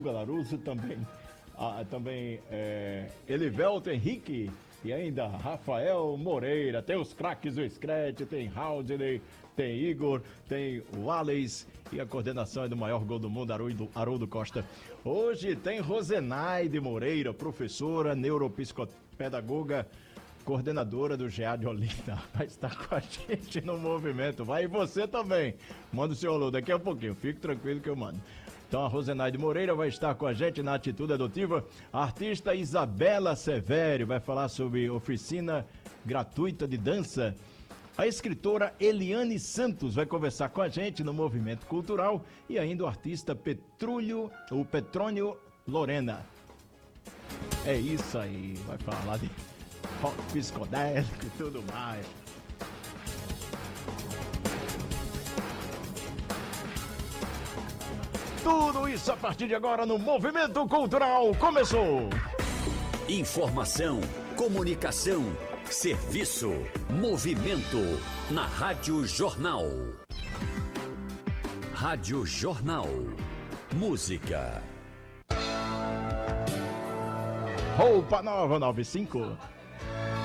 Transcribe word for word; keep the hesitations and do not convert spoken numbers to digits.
Galaruso, também, ah, também é, Elivelto Henrique e ainda Rafael Moreira. Tem os craques do Scratch, tem Haldley, tem Igor, tem o Wallace e a coordenação é do maior gol do mundo, Haroldo, Haroldo Costa. Hoje tem Rosenaide Moreira, professora, neuropsicopedagoga, coordenadora do G A de Olinda, vai estar com a gente no movimento. Vai e você também. Manda o seu alô daqui a pouquinho, fique tranquilo que eu mando. Então a Rosenaide Moreira vai estar com a gente na Atitude Adotiva. A artista Isabela Severo vai falar sobre oficina gratuita de dança. A escritora Eliane Santos vai conversar com a gente no Movimento Cultural. E ainda o artista Petrúlio, o Petrônio Lorena. É isso aí, vai falar de rock psicodélico e tudo mais. Tudo isso a partir de agora no Movimento Cultural começou! Informação, comunicação, serviço, movimento na Rádio Jornal. Rádio Jornal. Música. Roupa Nova noventa e cinco.